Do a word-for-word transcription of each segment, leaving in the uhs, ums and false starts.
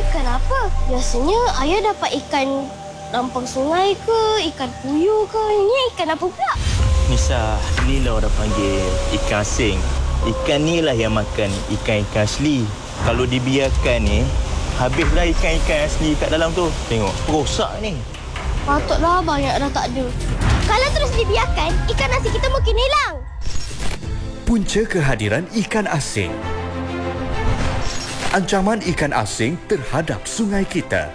ikan apa? Biasanya ayah dapat ikan lampang sungai ke, ikan puyuh ke. Ini ikan apa pula? Nisa, inilah orang panggil ikan asing. Ikan ni lah yang makan ikan-ikan asli. Kalau dibiarkan ni, habislah ikan-ikan asli kat dalam tu. Tengok, rosak ni. Patutlah banyak dah tak ada. Kalau terus dibiarkan, ikan nasi kita mungkin hilang. Punca kehadiran ikan asing. Ancaman ikan asing terhadap sungai kita.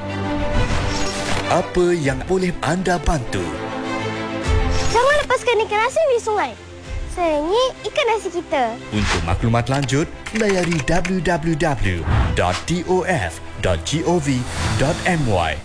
Apa yang boleh anda bantu? Jangan lepaskan ikan asing di sungai. Sayangi ikan nasi kita. Untuk maklumat lanjut, layari w w w dot t o f dot gov dot m y.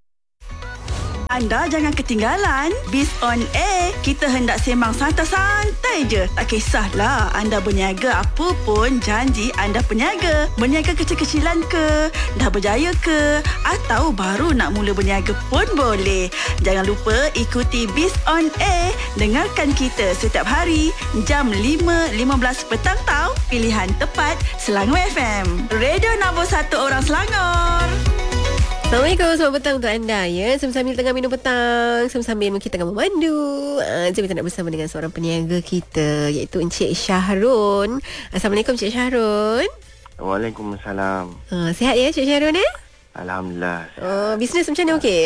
Anda jangan ketinggalan Biz on Air. Kita hendak sembang santai-santai je. Tak kisahlah anda berniaga apa pun, janji anda peniaga. Berniaga kecil-kecilan ke, dah berjaya ke, atau baru nak mula berniaga pun boleh. Jangan lupa ikuti Biz on Air. Dengarkan kita setiap hari jam lima lima belas petang tau. Pilihan tepat Selangor F M. Radio nombor satu orang Selangor. Assalamualaikum, selamat petang untuk anda ya. Sambil-sambil tengah minum petang, sambil-sambil kita tengah memandu. Uh, jom kita nak bersama dengan seorang peniaga kita, iaitu Encik Syahrun. Assalamualaikum Encik Syahrun. Waalaikumsalam. Uh, sihat ya Encik Syahrun eh? Alhamdulillah. Uh, bisnes macam mana okey?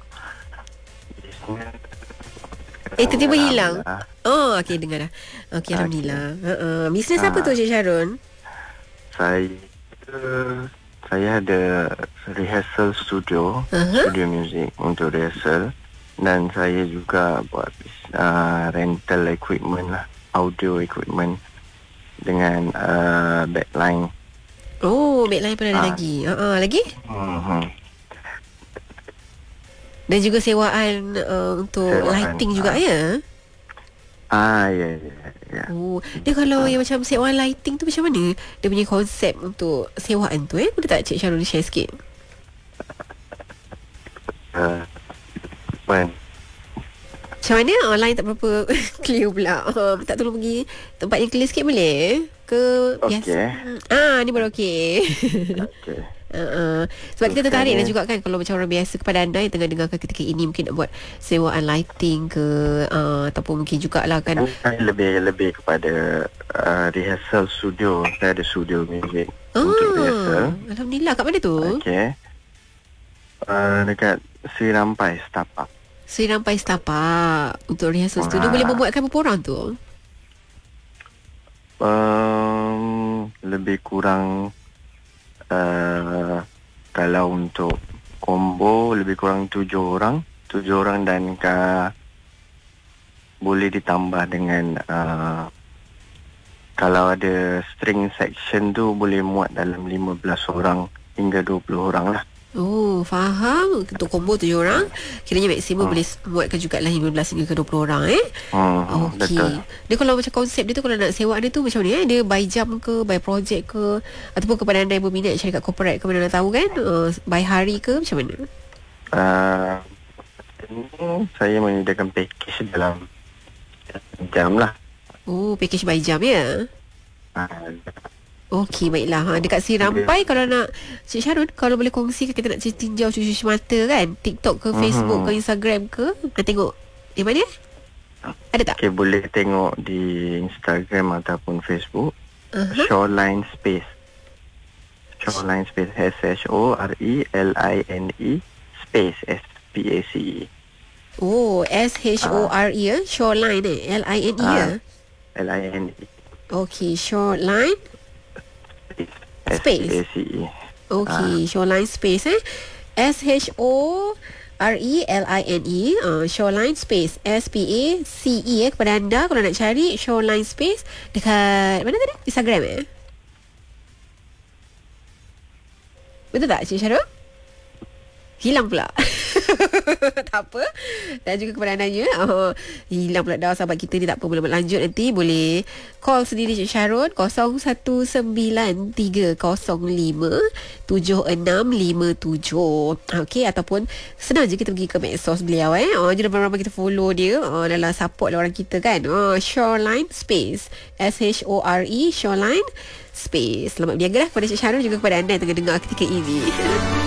Eh tiba-tiba hilang. Oh okey, dengar dah. Okey, Alhamdulillah. Okay. Uh, uh, bisnes uh, apa tu Encik Syahrun? Saya Saya ada rehearsal studio, uh-huh. studio music untuk rehearsal, dan saya juga buat uh, rental equipment lah, audio equipment dengan uh, backline. Oh, backline pun ada uh. lagi. Uh-uh, lagi? Uh-huh. Dan juga sewaan uh, untuk sewaan, lighting juga uh. ya? Ah, ya, ya, ya. Oh, dia kalau uh. yang macam sewaan lighting tu macam mana? Dia punya konsep untuk sewaan tu eh? Boleh tak Cik Syahrul share sikit? Uh, when? Macam mana? Online tak berapa clear pula. Uh, tak tolong pergi tempat yang clear sikit boleh? Ke biasa? Okay. Ah, ni baru okey. Okey. Uh-uh. Sebab kita tertarik lah juga kan, kalau macam orang biasa, kepada anda yang tengah dengarkan ketika ini, mungkin nak buat sewaan lighting ke, uh, ataupun mungkin jugalah kan. Saya lebih lebih kepada uh, rehearsal studio. Saya ada studio music ah, untuk rehearsal. Alhamdulillah. Kat mana tu? Okey. Uh, dekat Sri Rampai Setapak. Sri Rampai Setapak. Untuk rehearsal studio boleh membuatkan berapa orang tu? Um, lebih kurang uh, kalau untuk combo lebih kurang tujuh orang, tujuh orang dan uh, boleh ditambah dengan uh, kalau ada string section tu boleh muat dalam lima belas orang hingga dua puluh orang lah. Oh, faham. Untuk combo tujuh orang, kiranya maksimum hmm. boleh muatkan jugalah lima belas hingga ke dua puluh orang eh. Hmm, Okey. Dia kalau macam konsep dia tu, kalau nak sewa dia tu macam ni eh? Dia by jam ke, by project ke, ataupun kepada anda yang berminat syarikat corporate ke, mana nak tahu kan, uh, by hari ke, macam mana? Uh, saya menyediakan package dalam jam lah. Oh, package by jam ya? Uh, Okey, baiklah. Ha, dekat Sri Rampai, kalau nak, Cik Syahrul, kalau boleh kongsi, kita nak tinjau cuci mata kan, TikTok ke, Facebook uh-huh. ke, Instagram ke, nak tengok di mana? Ada tak? Okay, boleh tengok di Instagram ataupun Facebook. uh-huh. Shoreline Space. Shoreline Space. S H O R E L I N E Space. S P A C E. Oh, S H O R E uh, Shoreline eh, L I N E uh, ya? L I N E. Okey, Shoreline Space. S P A C E. Okey, uh. Shoreline Space eh. S H O R E L I N E uh, Shoreline Space. S P A C E eh, kepada anda kalau nak cari Shoreline Space dekat mana tadi? Instagram eh? Betul tak Cik Syahrul? Hilang pula. Tak apa. Dan juga kepada anda ya, uh, hilang pula dah sahabat kita ni, tak apa, boleh lanjut nanti boleh call sendiri Cik Syarul kosong satu sembilan tiga kosong lima tujuh enam lima tujuh. Okey, ataupun senang je kita pergi ke medsos beliau eh. Oh, jadi ramai-ramai kita follow dia. Oh, adalah support lah orang kita kan. Oh, Shoreline Space. S H O R E Shoreline Space. Selamat berniaga lah kepada Cik Syarul, juga kepada anda yang tengah dengar ketika ini.